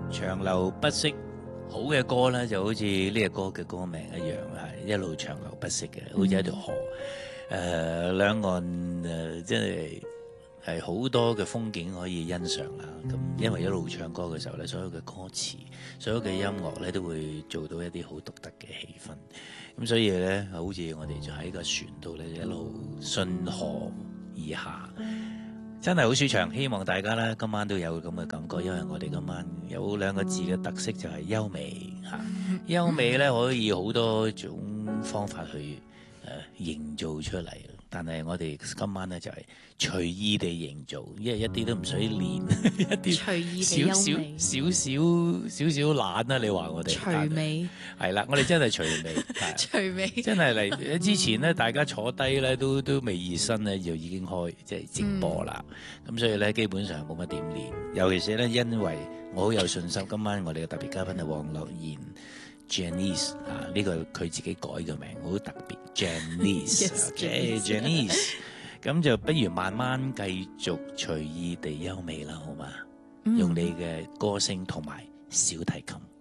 長流不息，好嘅歌咧就好似呢隻歌嘅歌名一樣，係一路長流不息嘅，好似一條河。兩岸即係好多嘅風景可以欣賞啦。咁因為一路唱歌嘅時候咧，所有嘅歌詞、所有嘅音樂咧都會做到一啲好獨特嘅氣氛。咁所以咧，好似我哋就喺個船度咧一路順河而下。真係好舒暢，希望大家咧今晚都有咁嘅感覺，因為我哋今晚有兩個字嘅特色就係優美嚇。優美咧可以好多種方法去營造出嚟，但係我哋今晚咧就係隨意地營造，因為一啲都唔使練，一啲隨意地優美， 少少懶啦。你話我哋隨美係啦，我哋真係隨美， 隨美真係嚟之前咧，大家坐低咧都未熱身咧，就已經開即係直播啦。咁所以咧，基本上冇乜點練，尤其是咧，因為我好有信心，今晚我哋嘅特別嘉賓係黃樂妍 Janice 呢個佢自己改嘅名，好特別 Janice，Janice，咁就不如慢慢繼續隨意地優美啦，好嘛？用你嘅歌聲同埋小提琴。